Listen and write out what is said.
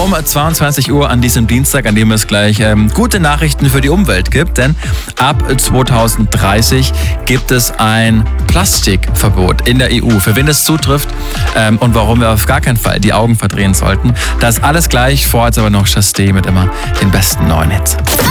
um 22 Uhr an diesem Dienstag, an dem es gleich gute Nachrichten für die Umwelt gibt. Denn ab 2030 gibt es ein Plastikverbot in der EU. Für wen das zutrifft und warum wir auf gar keinen Fall die Augen verdrehen sollten. Das alles gleich, vor jetzt aber noch Chasté mit immer den besten neuen Hits.